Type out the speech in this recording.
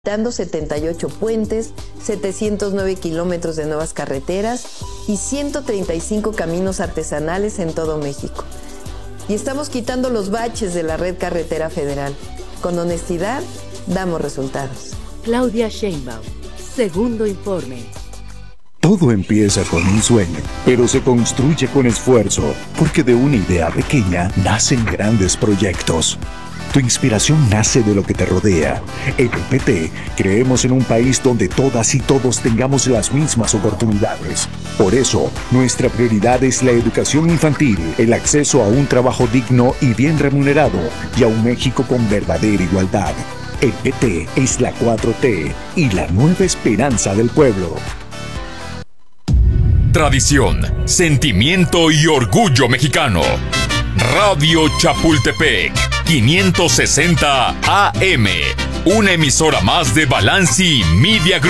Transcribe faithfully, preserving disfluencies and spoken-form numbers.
dando setenta y ocho puentes, setecientos nueve kilómetros de nuevas carreteras y ciento treinta y cinco caminos artesanales en todo México. Y estamos quitando los baches de la red carretera federal. Con honestidad, damos resultados. Claudia Sheinbaum, segundo informe. Todo empieza con un sueño, pero se construye con esfuerzo, porque de una idea pequeña nacen grandes proyectos. Tu inspiración nace de lo que te rodea. En el P T creemos en un país donde todas y todos tengamos las mismas oportunidades. Por eso, nuestra prioridad es la educación infantil, el acceso a un trabajo digno y bien remunerado, y a un México con verdadera igualdad. El P T es la cuatro T y la nueva esperanza del pueblo. Tradición, sentimiento y orgullo mexicano. Radio Chapultepec, quinientos sesenta A M, una emisora más de Balanci Media Group.